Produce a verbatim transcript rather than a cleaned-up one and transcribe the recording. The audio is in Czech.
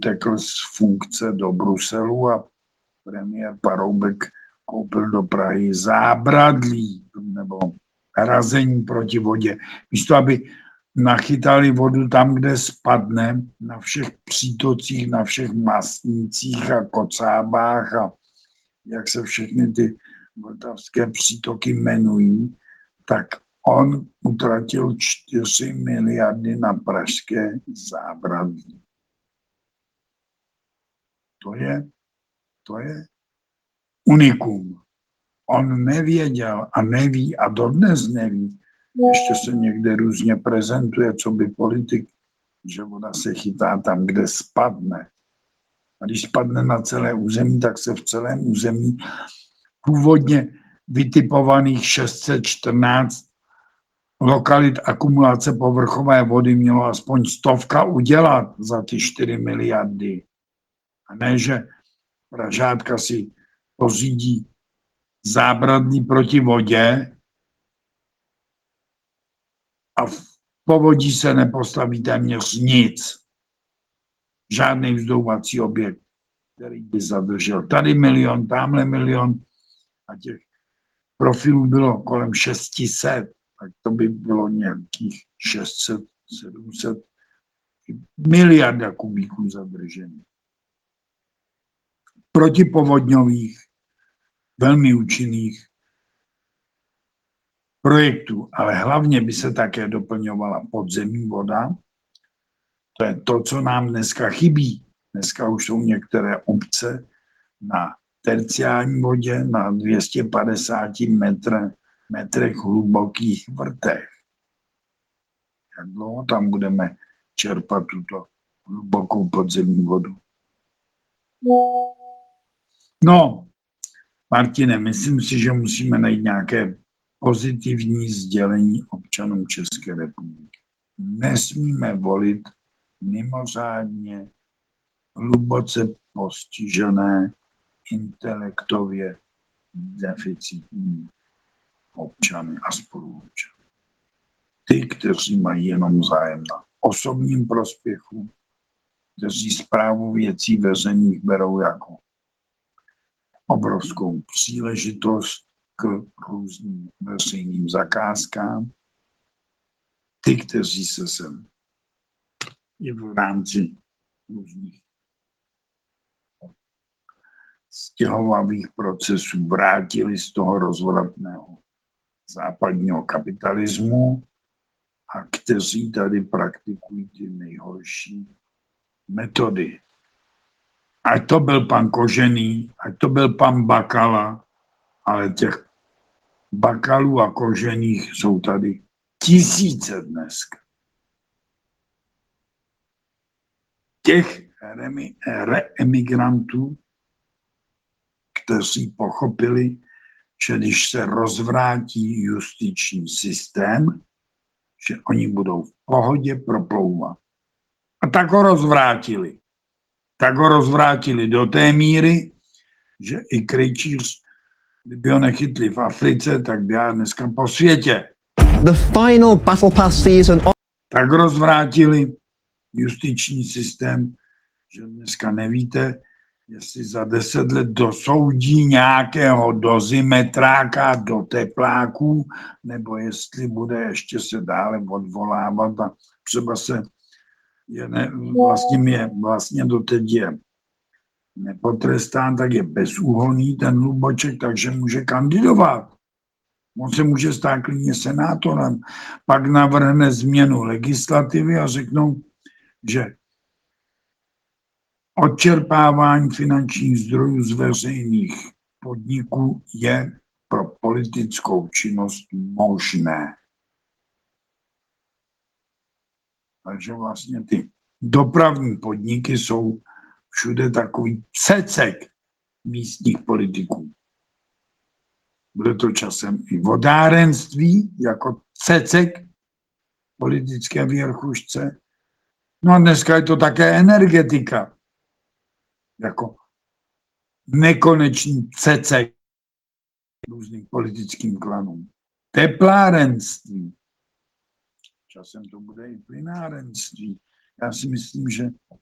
utekl z funkce do Bruselu a premiér Paroubek koupil do Prahy zábradlí nebo razení proti vodě. Místo, aby nachytali vodu tam, kde spadne, na všech přítocích, na všech masnicích a kocábách a jak se všechny ty vltavské přítoky jmenují, tak on utratil čtyři miliardy na pražské zábradlí. To je, to je unikum. On nevěděl a neví a dodnes neví, ještě se někde různě prezentuje, co by politik, že voda se chytá tam, kde spadne. A když spadne na celé území, tak se v celém území původně vytipovaných šest set čtrnáct lokalit akumulace povrchové vody mělo aspoň stovka udělat za ty čtyři miliardy. A ne, že Pražátka si pořídí zábradlí proti vodě a v povodí se nepostaví téměř nic. Žádný vzdouvací objekt, který by zadržel. Tady milion, tamhle milion a těch profilů bylo kolem šest set, tak to by bylo nějakých šest set, sedm set miliarda kubíků zadržených. Protipovodňových, velmi účinných projektů, ale hlavně by se také doplňovala podzemní voda. To je to, co nám dneska chybí. Dneska už jsou některé obce na terciální vodě na dvě stě padesát metr, metrech hlubokých vrtech. Jak dlouho tam budeme čerpat tuto hlubokou podzemní vodu? No, Martine, myslím si, že musíme najít nějaké pozitivní sdělení občanům České republiky. Nesmíme volit mimořádně hluboce postižené, intelektově deficitní občany a spoluobčany. Ty, kteří mají jenom zájem na osobním prospěchu, kteří správu věcí veřejných berou jako obrovskou příležitost k různým veřejným zakázkám. Ty, kteří se sem i v rámci různých stěhovavých procesů vrátili z toho rozvratného západního kapitalismu a kteří tady praktikují ty nejhorší metody. Ať to byl pan Kožený, ať to byl pan Bakala, ale těch Bakalů a Kožených jsou tady tisíce dneska. Těch reemigrantů, kteří pochopili, že když se rozvrátí justiční systém, že oni budou v pohodě proplouvat. A tak ho rozvrátili. Tak ho rozvrátili do té míry, že i Krejčíř, kdyby ho nechytli v Africe, tak by já dneska po světě. The final Battle Pass season. Tak rozvrátili justiční systém, že dneska nevíte, jestli za deset let dosoudí nějakého dozimetráka do tepláků, nebo jestli bude ještě se dále odvolávat a třeba se je ne, vlastně, je, vlastně doteď je nepotrestán, tak je bezúhonný ten Hluboček, takže může kandidovat. On se může stát klidně senátorem, pak navrhne změnu legislativy a řeknou, že odčerpávání finančních zdrojů z veřejných podniků je pro politickou činnost možné. Takže vlastně ty dopravní podniky jsou všude takový cecek místních politiků. Bude to časem i vodárenství jako cecek politické věrchušce. No a dneska je to také energetika. Jako nekonečný cecek různým politickým klanům. Teplárenství. Časem to bude i plynárenství. Já si myslím, že